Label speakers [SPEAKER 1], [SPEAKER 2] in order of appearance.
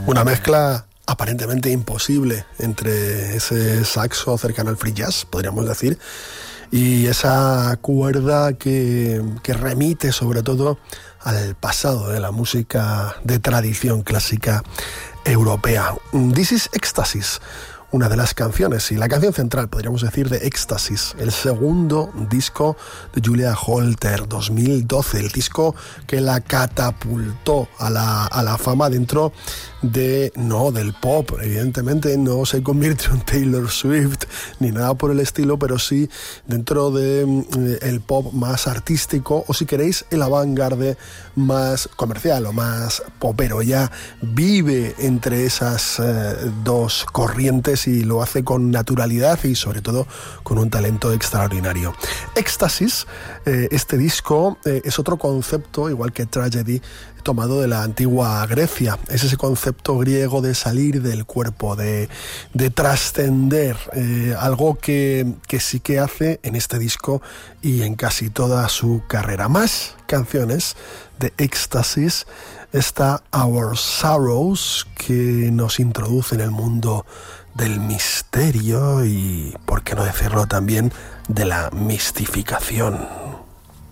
[SPEAKER 1] Una mezcla aparentemente imposible entre ese saxo cercano al free jazz, podríamos decir, y esa cuerda que remite sobre todo al pasado de la música de tradición clásica europea. This is Éxtasis, una de las canciones y la canción central, podríamos decir, de Éxtasis, el segundo disco de Julia Holter, 2012, el disco que la catapultó a la fama dentro del pop. Evidentemente no se convirtió en Taylor Swift ni nada por el estilo, pero sí dentro de el pop más artístico, o si queréis el avant-garde más comercial o más popero. Ella vive entre esas dos corrientes y lo hace con naturalidad y sobre todo con un talento extraordinario. Éxtasis, este disco, es otro concepto, igual que Tragedy, tomado de la antigua Grecia. Es ese concepto griego de salir del cuerpo, de trascender, algo que sí que hace en este disco y en casi toda su carrera. Más canciones de Éxtasis. Está Our Sorrows, que nos introduce en el mundo del misterio y, por qué no decirlo también, de la mistificación.